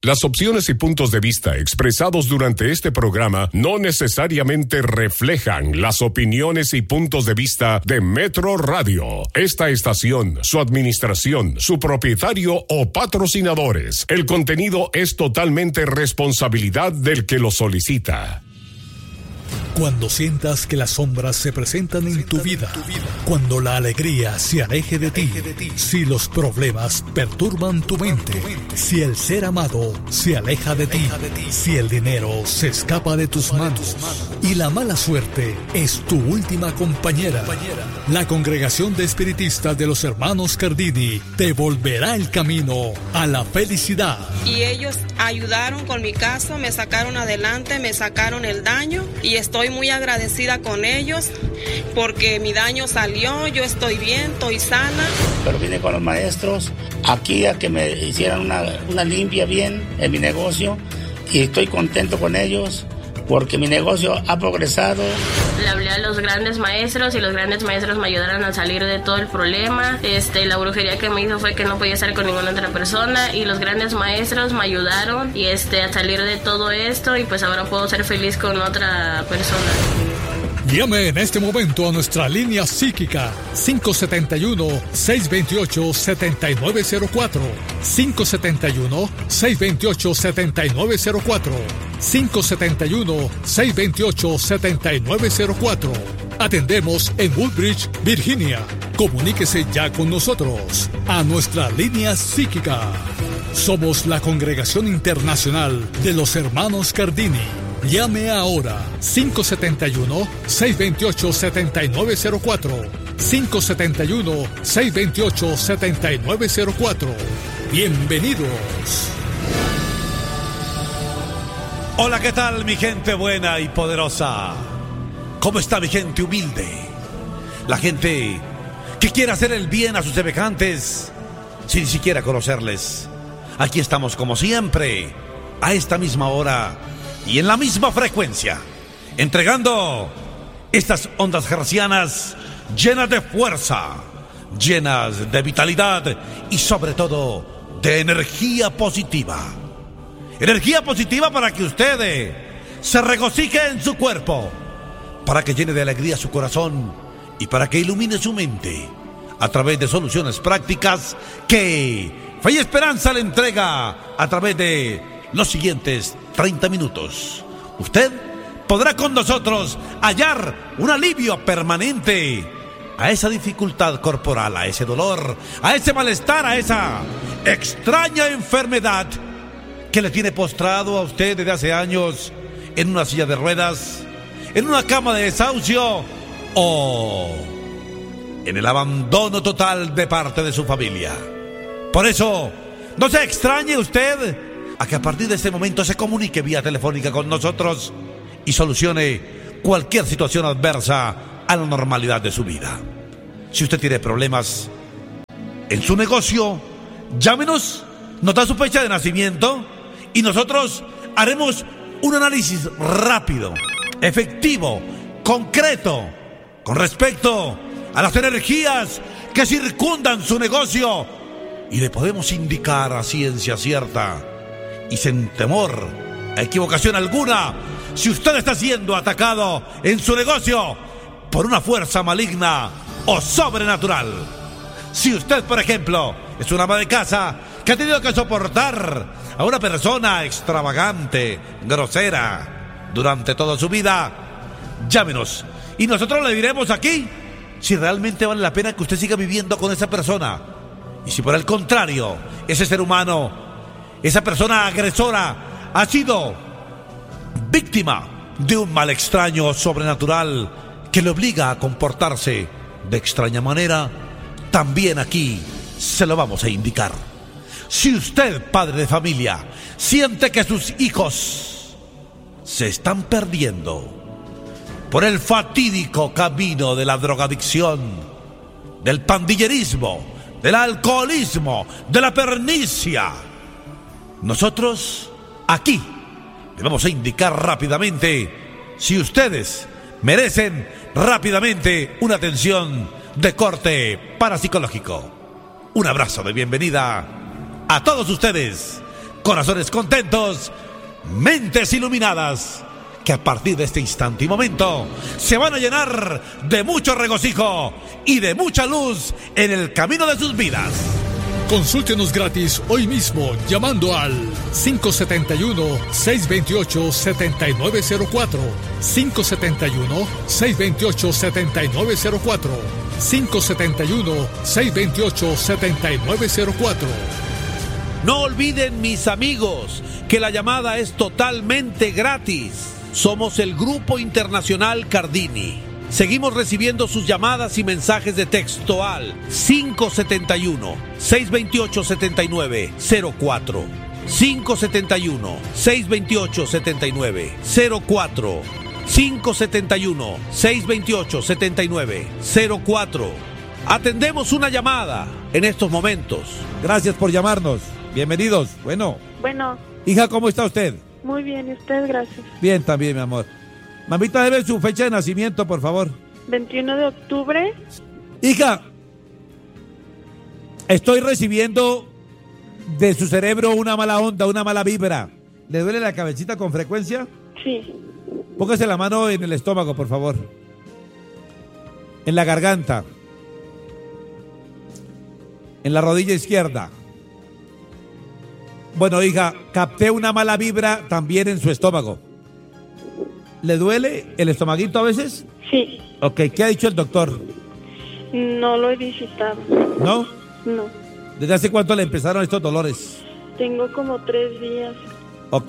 Las opciones y puntos de vista expresados durante este programa no necesariamente reflejan las opiniones y puntos de vista de Metro Radio, esta estación, su administración, su propietario o patrocinadores. El contenido es totalmente responsabilidad del que lo solicita. Cuando sientas que las sombras se presentan en tu vida, cuando la alegría se aleje de ti, si los problemas perturban tu mente, si el ser amado se aleja de ti, si el dinero se escapa de tus manos y la mala suerte es tu última compañera, la Congregación de Espiritistas de los Hermanos Cardini te volverá el camino a la felicidad. Y ellos ayudaron con mi caso, me sacaron adelante, me sacaron el daño y estoy muy agradecida con ellos porque mi daño salió, yo estoy bien, estoy sana. Pero vine con los maestros aquí a que me hicieran una limpia bien en mi negocio y estoy contento con ellos porque mi negocio ha progresado. Le hablé a los grandes maestros y los grandes maestros me ayudaron a salir de todo el problema. La brujería que me hizo fue que no podía estar con ninguna otra persona y los grandes maestros me ayudaron y a salir de todo esto y pues ahora puedo ser feliz con otra persona. Llame en este momento a nuestra línea psíquica 571-628-7904 571-628-7904 571-628-7904. Atendemos en Woodbridge, Virginia. Comuníquese ya con nosotros a nuestra línea psíquica. Somos la Congregación Internacional de los Hermanos Cardini. Llame ahora 571-628-7904 571-628-7904. Bienvenidos. Hola, ¿qué tal mi gente buena y poderosa? ¿Cómo está mi gente humilde? La gente que quiere hacer el bien a sus semejantes sin ni siquiera conocerles. Aquí estamos como siempre, a esta misma hora y en la misma frecuencia, entregando estas ondas hertzianas llenas de fuerza, llenas de vitalidad y sobre todo de energía positiva. Energía positiva para que usted se regocije en su cuerpo, para que llene de alegría su corazón y para que ilumine su mente a través de soluciones prácticas que Fe y Esperanza le entrega a través de los siguientes 30 minutos. Usted podrá con nosotros hallar un alivio permanente a esa dificultad corporal, a ese dolor, a ese malestar, a esa extraña enfermedad que le tiene postrado a usted desde hace años en una silla de ruedas, en una cama de desahucio o en el abandono total de parte de su familia. Por eso, no se extrañe usted a que a partir de este momento se comunique vía telefónica con nosotros y solucione cualquier situación adversa a la normalidad de su vida. Si usted tiene problemas en su negocio, llámenos, nos da su fecha de nacimiento y nosotros haremos un análisis rápido, efectivo, concreto, con respecto a las energías que circundan su negocio y le podemos indicar a ciencia cierta y sin temor a equivocación alguna si usted está siendo atacado en su negocio por una fuerza maligna o sobrenatural. Si usted, por ejemplo, es una ama de casa que ha tenido que soportar a una persona extravagante, grosera, durante toda su vida, llámenos y nosotros le diremos aquí si realmente vale la pena que usted siga viviendo con esa persona. Y si por el contrario, ese ser humano, esa persona agresora, ha sido víctima de un mal extraño sobrenatural que le obliga a comportarse de extraña manera, también aquí se lo vamos a indicar. Si usted, padre de familia, siente que sus hijos se están perdiendo por el fatídico camino de la drogadicción, del pandillerismo, del alcoholismo, de la pernicia, nosotros aquí le vamos a indicar rápidamente si ustedes merecen rápidamente una atención de corte parapsicológico. Un abrazo de bienvenida a todos ustedes, corazones contentos, mentes iluminadas, que a partir de este instante y momento se van a llenar de mucho regocijo y de mucha luz en el camino de sus vidas. Consúltenos gratis hoy mismo llamando al 571-628-7904, 571-628-7904, 571-628-7904. No olviden, mis amigos, que la llamada es totalmente gratis. Somos el Grupo Internacional Cardini. Seguimos recibiendo sus llamadas y mensajes de texto al 571-628-7904. 571-628-7904. 571-628-7904. Atendemos una llamada en estos momentos. Gracias por llamarnos. Bienvenidos. Bueno, hija, ¿cómo está usted? Muy bien, ¿y usted? Gracias. Bien, también, mi amor. Mamita, debe su fecha de nacimiento, por favor. 21 de octubre. Hija, estoy recibiendo de su cerebro una mala onda, una mala vibra. ¿Le duele la cabecita con frecuencia? Sí. Póngase la mano en el estómago, por favor. En la garganta. En la rodilla izquierda. Bueno, hija, capté una mala vibra también en su estómago. ¿Le duele el estomaguito a veces? Sí. Ok, ¿qué ha dicho el doctor? No lo he visitado. ¿No? No. ¿Desde hace cuánto le empezaron estos dolores? Tengo como 3 días. Ok.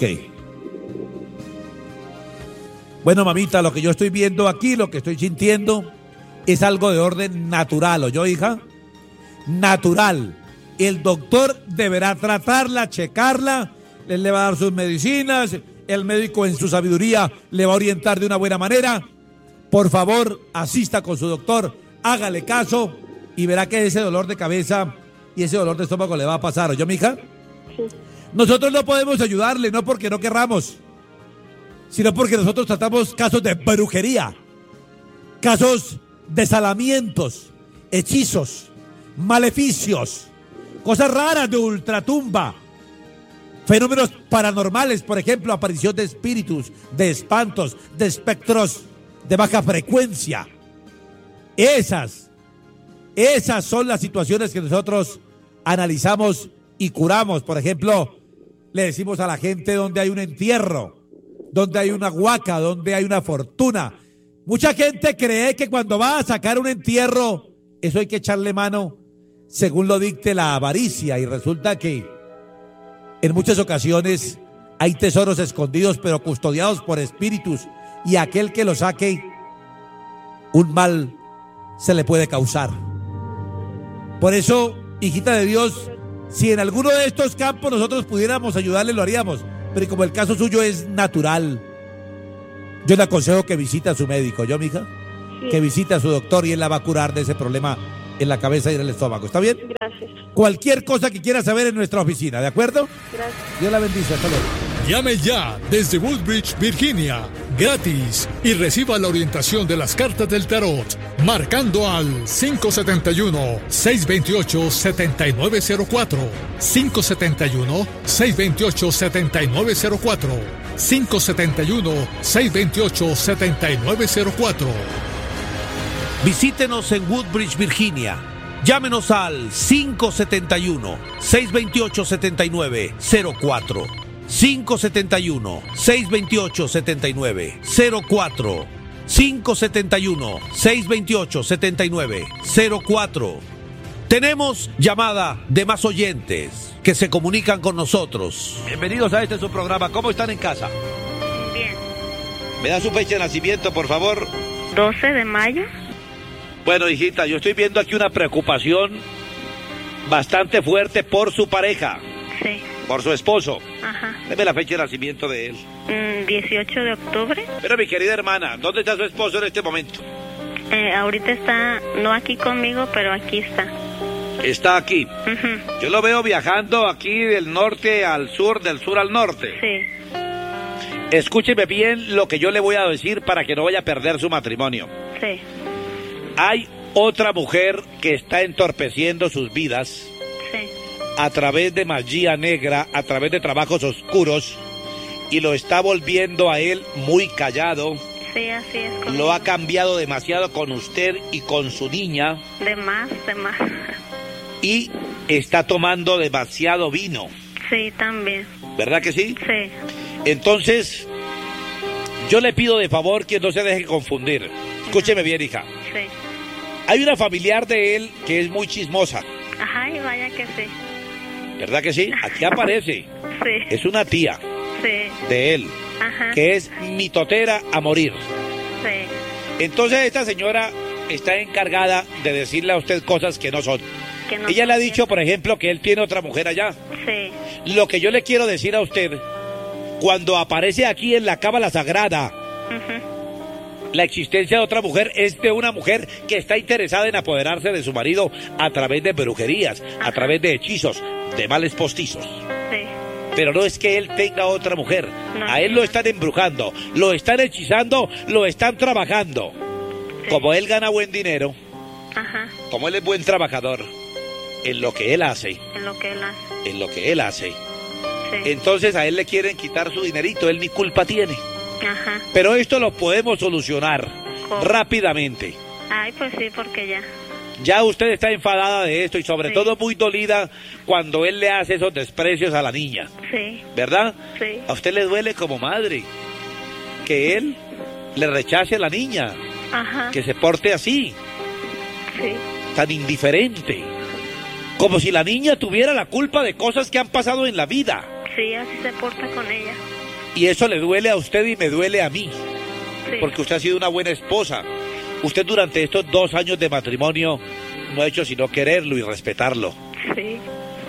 Bueno, mamita, lo que yo estoy viendo aquí, lo que estoy sintiendo, es algo de orden natural, ¿oyó, hija? Natural. El doctor deberá tratarla, checarla, él le va a dar sus medicinas, el médico en su sabiduría le va a orientar de una buena manera. Por favor, asista con su doctor, hágale caso y verá que ese dolor de cabeza y ese dolor de estómago le va a pasar, ¿oyó, mija? Sí. Nosotros no podemos ayudarle, no porque no querramos, sino porque nosotros tratamos casos de brujería, casos de salamientos, hechizos, maleficios, cosas raras de ultratumba, fenómenos paranormales, por ejemplo, aparición de espíritus, de espantos, de espectros de baja frecuencia. Esas son las situaciones que nosotros analizamos y curamos. Por ejemplo, le decimos a la gente donde hay un entierro, donde hay una huaca, donde hay una fortuna. Mucha gente cree que cuando va a sacar un entierro, eso hay que echarle mano según lo dicte la avaricia, y resulta que en muchas ocasiones hay tesoros escondidos pero custodiados por espíritus, y aquel que lo saque, un mal se le puede causar. Por eso, hijita de Dios, si en alguno de estos campos nosotros pudiéramos ayudarle, lo haríamos, pero como el caso suyo es natural, yo le aconsejo que visite a su médico, ¿yo, mija? Sí. Que visite a su doctor y él la va a curar de ese problema en la cabeza y en el estómago, ¿está bien? Gracias. Cualquier cosa que quiera saber en nuestra oficina, ¿de acuerdo? Gracias. Dios la bendice, hasta luego. Llame ya desde Woodbridge, Virginia, gratis, y reciba la orientación de las cartas del tarot, marcando al 571-628-7904, 571-628-7904, 571-628-7904. Visítenos en Woodbridge, Virginia. Llámenos al 571-628-7904. 571-628-7904. 571-628-7904. Tenemos llamada de más oyentes que se comunican con nosotros. Bienvenidos a este su programa. ¿Cómo están en casa? Bien. ¿Me da su fecha de nacimiento, por favor? 12 de mayo. Bueno, hijita, yo estoy viendo aquí una preocupación bastante fuerte por su pareja. Sí. Por su esposo. Ajá. Deme la fecha de nacimiento de él. 18 de octubre. Pero mi querida hermana, ¿dónde está su esposo en este momento? Ahorita está, no aquí conmigo, pero aquí está. Está aquí. Uh-huh. Yo lo veo viajando aquí del norte al sur, del sur al norte. Sí. Escúcheme bien lo que yo le voy a decir para que no vaya a perder su matrimonio. Sí. Hay otra mujer que está entorpeciendo sus vidas. Sí. a través de magia negra, a través de trabajos oscuros, y lo está volviendo a él muy callado. Sí, así es. Lo ha cambiado demasiado con usted y con su niña. De más. Y está tomando demasiado vino. Sí, también. ¿Verdad que sí? Sí. Entonces, yo le pido de favor que no se deje confundir. Escúcheme bien, hija. Sí. Hay una familiar de él que es muy chismosa. Ajá, y vaya que sí. ¿Verdad que sí? Aquí aparece. Sí. Es una tía Sí. de él, Ajá. que es mitotera a morir. Sí. Entonces esta señora está encargada de decirle a usted cosas que no son. Que no Ella le ha son dicho, por ejemplo, que él tiene otra mujer allá. Sí. Lo que yo le quiero decir a usted, cuando aparece aquí en la cábala sagrada, la existencia de otra mujer es de una mujer que está interesada en apoderarse de su marido a través de brujerías, a través de hechizos, de males postizos. Sí. Pero no es que él tenga otra mujer. No. A él lo están embrujando, lo están hechizando, lo están trabajando. Sí. Como él gana buen dinero, Ajá. como él es buen trabajador, en lo que él hace, En lo que él hace. en lo que él hace, Sí. entonces a él le quieren quitar su dinerito, él ni culpa tiene. Ajá. Pero esto lo podemos solucionar ¿Cómo? rápidamente. Ay, pues sí, porque ya. Ya usted está enfadada de esto y sobre Sí. todo muy dolida cuando él le hace esos desprecios a la niña, Sí. ¿verdad? Sí. A usted le duele como madre que él le rechace a la niña, Ajá. que se porte así, Sí. tan indiferente, como si la niña tuviera la culpa de cosas que han pasado en la vida. Sí, así se porta con ella. Y eso le duele a usted y me duele a mí, Sí. porque usted ha sido una buena esposa. Usted durante estos 2 años de matrimonio no ha hecho sino quererlo y respetarlo. Sí.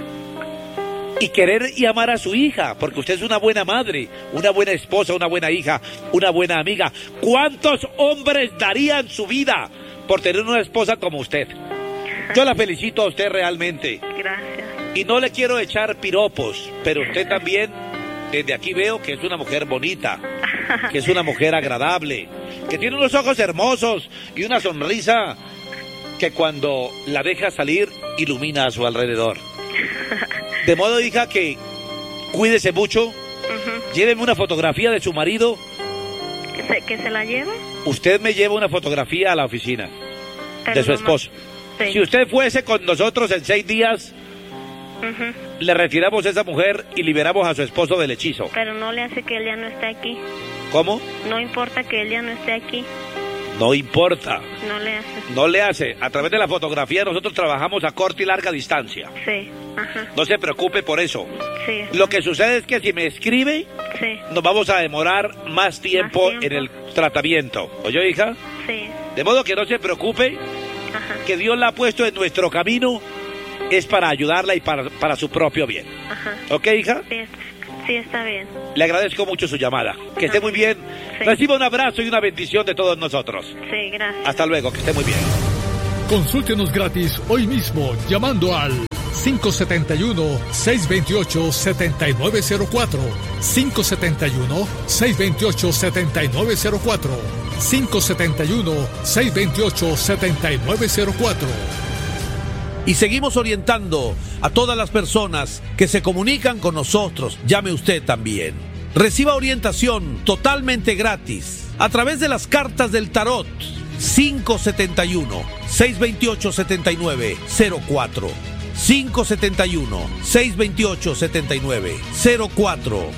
Y querer y amar a su hija, porque usted es una buena madre, una buena esposa, una buena hija, una buena amiga. ¿Cuántos hombres darían su vida por tener una esposa como usted? Yo la felicito a usted realmente. Gracias. Y no le quiero echar piropos, pero usted también, desde aquí veo que es una mujer bonita, que es una mujer agradable, que tiene unos ojos hermosos y una sonrisa que cuando la deja salir ilumina a su alrededor. De modo, hija, que cuídese mucho, lléveme una fotografía de su marido. ¿Que se la lleve? Usted me lleva una fotografía a la oficina Pero de su no esposo. Sí. Si usted fuese con nosotros en 6 días, le retiramos a esa mujer y liberamos a su esposo del hechizo. Pero no le hace que él ya no esté aquí. ¿Cómo? No importa que él ya no esté aquí. No importa. No le hace. No le hace. A través de la fotografía nosotros trabajamos a corta y larga distancia. Sí. Ajá. No se preocupe por eso. Sí. Lo que sucede es que si me escribe, Sí. nos vamos a demorar más tiempo en el tratamiento. ¿Oye, hija? Sí. De modo que no se preocupe, Ajá. que Dios la ha puesto en nuestro camino, es para ayudarla y para su propio bien. Ajá. ¿Ok, hija? Sí, sí, está bien. Le agradezco mucho su llamada. Que esté muy bien. Sí. Reciba un abrazo y una bendición de todos nosotros. Sí, gracias. Hasta luego, que esté muy bien. Consúltenos gratis hoy mismo llamando al 571-628-7904. 571-628-7904. 571-628-7904. Y seguimos orientando a todas las personas que se comunican con nosotros. Llame usted también. Reciba orientación totalmente gratis a través de las cartas del tarot. 571-628-7904. 571-628-7904.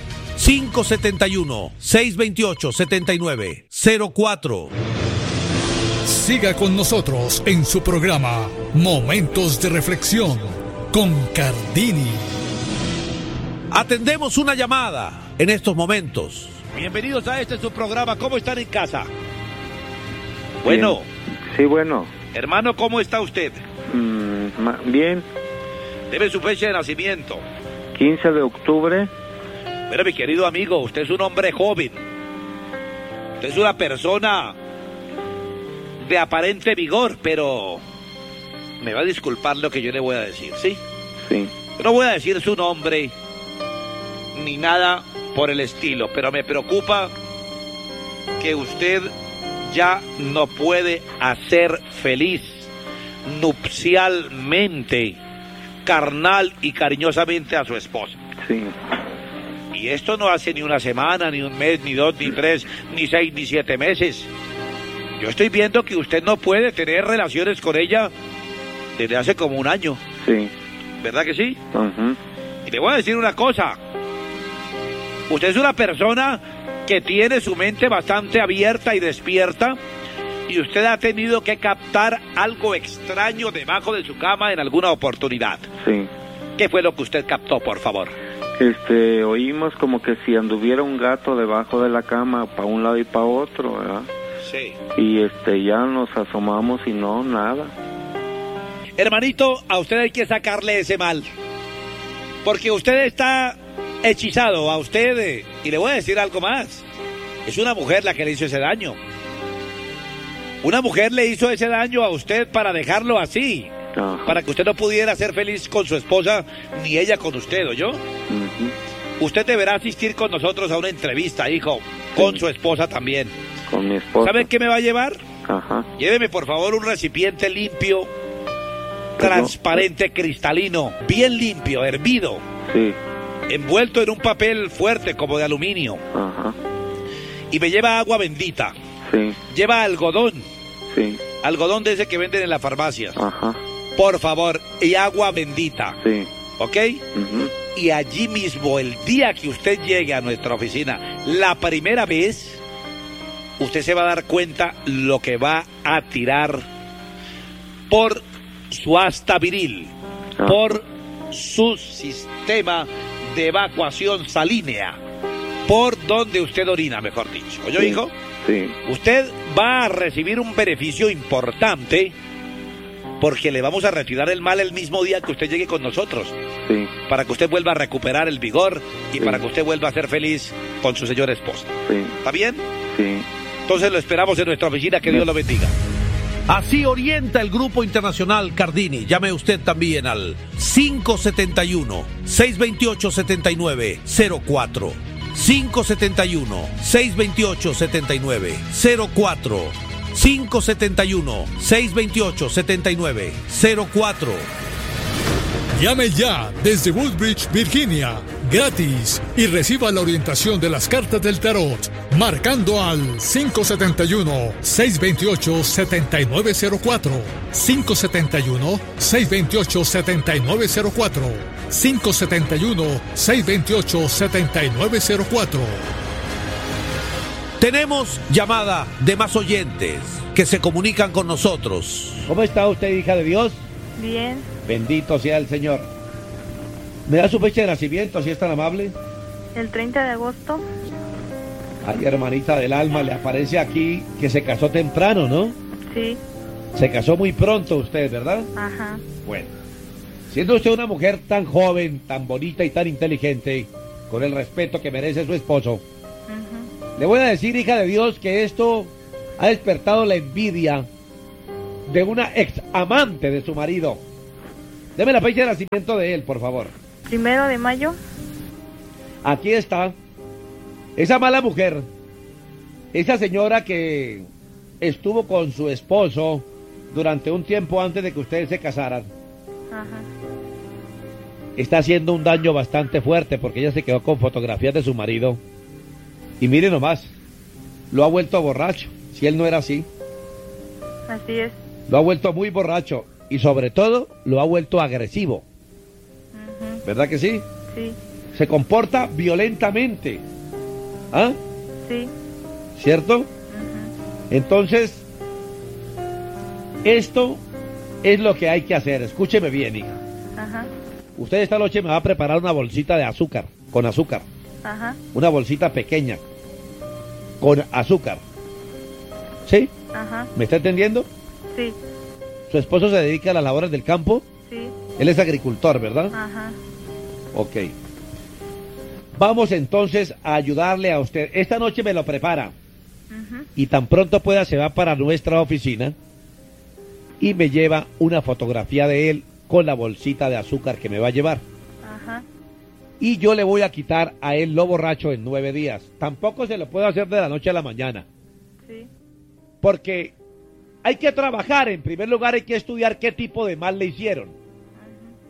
571-628-7904. Siga con nosotros en su programa Momentos de Reflexión con Cardini. Atendemos una llamada en estos momentos. Bienvenidos a este su programa. ¿Cómo están en casa? Bueno. Sí, bueno. Hermano, ¿cómo está usted? Bien. Debe su fecha de nacimiento. 15 de octubre. Pero mi querido amigo, usted es un hombre joven. Usted es una persona de aparente vigor, pero me va a disculpar lo que yo le voy a decir, ¿sí? Sí. No voy a decir su nombre ni nada por el estilo, pero me preocupa que usted ya no puede hacer feliz nupcialmente carnal y cariñosamente a su esposa. Sí. Y esto no hace ni una semana, ni un mes, ni 2, ni 3, ni 6, ni 7 meses. Yo estoy viendo que usted no puede tener relaciones con ella desde hace como un año. Sí. ¿Verdad que sí? Ujú. Y le voy a decir una cosa. Usted es una persona que tiene su mente bastante abierta y despierta, y usted ha tenido que captar algo extraño debajo de su cama en alguna oportunidad. Sí. ¿Qué fue lo que usted captó, por favor? Oímos como que si anduviera un gato debajo de la cama para un lado y para otro, ¿verdad? Sí. Y ya nos asomamos y no, nada. Hermanito, a usted hay que sacarle ese mal, porque usted está hechizado a usted, y le voy a decir algo más. Es una mujer la que le hizo ese daño. Una mujer le hizo ese daño a usted para dejarlo así. Ajá. Para que usted no pudiera ser feliz con su esposa, ni ella con usted, ¿oyó? Ujú. Usted deberá asistir con nosotros a una entrevista, hijo, con su esposa también. Con mi esposa. ¿Sabe qué me va a llevar? Ajá. Lléveme, por favor, un recipiente limpio, transparente, cristalino, bien limpio, hervido, Sí. envuelto en un papel fuerte como de aluminio. Ajá. Y me lleva agua bendita. Sí. Lleva algodón. Sí. Algodón de ese que venden en las farmacias. Ajá. Por favor, y agua bendita. Sí. ¿Ok? Ujú. Y allí mismo, el día que usted llegue a nuestra oficina, la primera vez, usted se va a dar cuenta lo que va a tirar por su asta viril, por su sistema de evacuación salínea, por donde usted orina, mejor dicho. ¿Oyó, hijo? Sí. Usted va a recibir un beneficio importante, porque le vamos a retirar el mal el mismo día que usted llegue con nosotros. Sí. Para que usted vuelva a recuperar el vigor y Sí. para que usted vuelva a ser feliz con su señora esposa. Sí. ¿Está bien? Sí. Entonces lo esperamos en nuestra oficina. Que Dios lo bendiga. Así orienta el Grupo Internacional Cardini. Llame usted también al 571-628-7904. 571-628-7904. 571-628-7904. Llame ya desde Woodbridge, Virginia, gratis, y reciba la orientación de las cartas del tarot, marcando al 571-628-7904, 571-628-7904, 571-628-7904. Tenemos llamada de más oyentes que se comunican con nosotros. ¿Cómo está usted, hija de Dios? Bien. Bendito sea el Señor. ¿Me da su fecha de nacimiento, si es tan amable? El 30 de agosto. Ay, hermanita del alma, le aparece aquí que se casó temprano, ¿no? Sí. Se casó muy pronto usted, ¿verdad? Ajá. Bueno, siendo usted una mujer tan joven, tan bonita y tan inteligente, con el respeto que merece su esposo, le voy a decir, hija de Dios, que esto ha despertado la envidia de una ex amante de su marido. Deme la fecha de nacimiento de él, por favor. 1 de mayo. Aquí está. Esa mala mujer, esa señora que estuvo con su esposo durante un tiempo antes de que ustedes se casaran, Ajá. está haciendo un daño bastante fuerte, porque ella se quedó con fotografías de su marido. Y mire nomás, lo ha vuelto borracho, si él no era así. Así es. Lo ha vuelto muy borracho y sobre todo lo ha vuelto agresivo. ¿Verdad que sí? Sí. Se comporta violentamente. ¿Ah? Sí. ¿Cierto? Entonces, esto es lo que hay que hacer. Escúcheme bien, hija. Ajá. Usted esta noche me va a preparar una bolsita de azúcar, con azúcar. Ajá. Una bolsita pequeña, con azúcar. ¿Sí? Ajá. ¿Me está entendiendo? Sí. ¿Su esposo se dedica a las labores del campo? Sí. Él es agricultor, ¿verdad? Ajá. Ok. Vamos entonces a ayudarle a usted. Esta noche me lo prepara. Y tan pronto pueda se va para nuestra oficina y me lleva una fotografía de él con la bolsita de azúcar que me va a llevar. Ajá. Y yo le voy a quitar a él lo borracho en 9 días. Tampoco se lo puedo hacer de la noche a la mañana. Sí. Porque hay que trabajar. En primer lugar hay que estudiar qué tipo de mal le hicieron.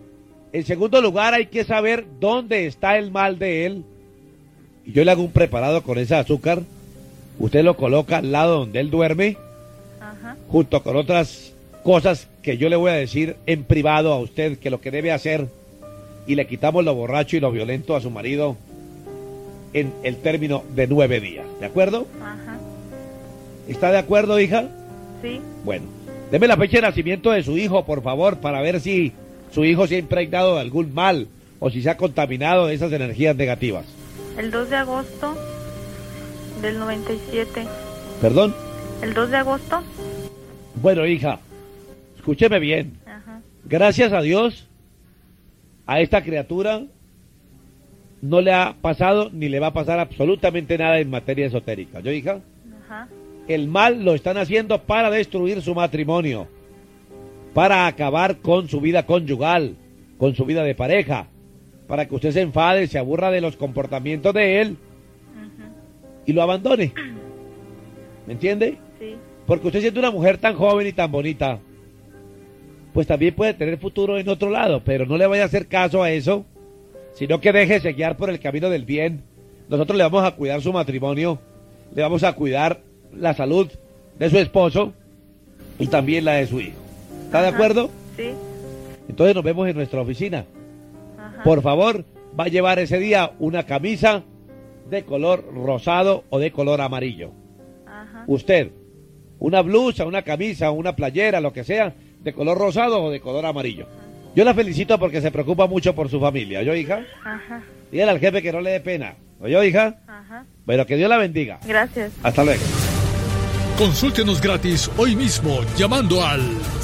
En segundo lugar, hay que saber dónde está el mal de él. Y yo le hago un preparado con ese azúcar. Usted lo coloca al lado donde él duerme, junto con otras cosas que yo le voy a decir en privado a usted que lo que debe hacer, y le quitamos lo borracho y lo violento a su marido en el término de 9 días. ¿De acuerdo? ¿Está de acuerdo, hija? Sí. Bueno, deme la fecha de nacimiento de su hijo, por favor, para ver si su hijo se ha impregnado de algún mal o si se ha contaminado de esas energías negativas. El 2 de agosto del 97. ¿Perdón? ¿El 2 de agosto? Bueno, hija, escúcheme bien. Gracias a Dios, a esta criatura no le ha pasado ni le va a pasar absolutamente nada en materia esotérica. ¿Yo, hija? El mal lo están haciendo para destruir su matrimonio, para acabar con su vida conyugal, con su vida de pareja, para que usted se enfade, se aburra de los comportamientos de él y lo abandone. ¿Me entiende? Sí. Porque usted, siendo una mujer tan joven y tan bonita, pues también puede tener futuro en otro lado, pero no le vaya a hacer caso a eso, sino que déjese guiar por el camino del bien. Nosotros le vamos a cuidar su matrimonio, le vamos a cuidar la salud de su esposo y también la de su hijo. ¿Está de acuerdo? Sí. Entonces nos vemos en nuestra oficina. Por favor, va a llevar ese día una camisa de color rosado o de color amarillo. Usted, una blusa, una camisa, una playera, lo que sea, de color rosado o de color amarillo. Yo la felicito porque se preocupa mucho por su familia. ¿Oyó, hija? Dígale al jefe que no le dé pena. ¿Oyó, hija? Bueno, que Dios la bendiga. Gracias. Hasta luego. Consúltenos gratis hoy mismo llamando al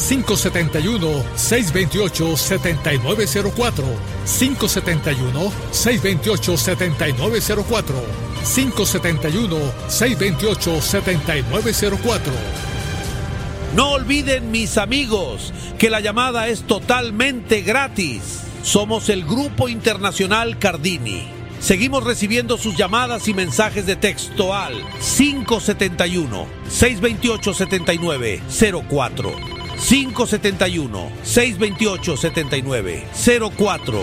571-628-7904, 571-628-7904, 571-628-7904. No olviden, mis amigos, que la llamada es totalmente gratis. Somos el Grupo Internacional Cardini. Seguimos recibiendo sus llamadas y mensajes de texto al 571-628-7904. 571-628-7904.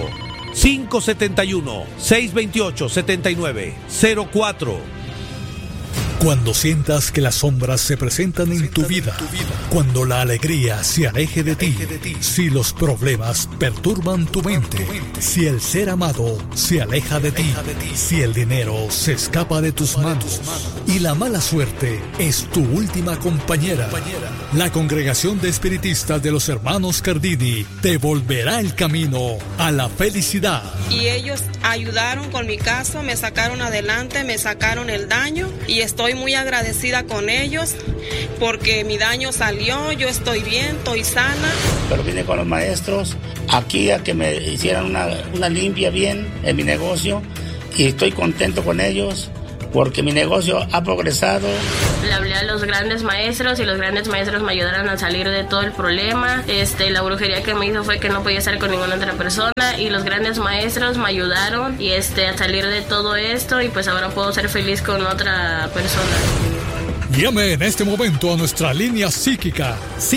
571-628-7904. Cuando sientas que las sombras se presentan en tu vida, cuando la alegría se aleje de ti, si los problemas perturban tu mente, si el ser amado se aleja de ti, si el dinero se escapa de tus manos y la mala suerte es tu última compañera, la Congregación de Espiritistas de los Hermanos Cardini te volverá el camino a la felicidad. Y ellos ayudaron con mi caso, me sacaron adelante, me sacaron el daño y estoy muy agradecida con ellos porque mi daño salió, yo estoy bien, estoy sana. Pero vine con los maestros aquí a que me hicieran una limpia bien en mi negocio y estoy contento con ellos porque mi negocio ha progresado. Le hablé a los grandes maestros y los grandes maestros me ayudaron a salir de todo el problema. La brujería que me hizo fue que no podía estar con ninguna otra persona y los grandes maestros me ayudaron y a salir de todo esto y pues ahora puedo ser feliz con otra persona. Llame en este momento a nuestra línea psíquica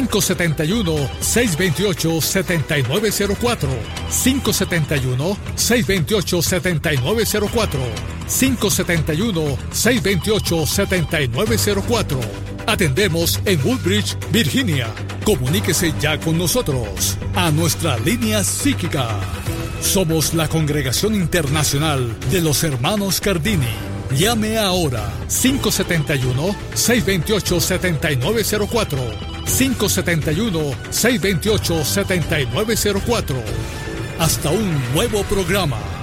571-628-7904, 571-628-7904, 571-628-7904. Atendemos en Woodbridge, Virginia. Comuníquese ya con nosotros a nuestra línea psíquica. Somos la Congregación Internacional de los Hermanos Cardini. Llame ahora 571-628-7904, 571-628-7904. Hasta un nuevo programa.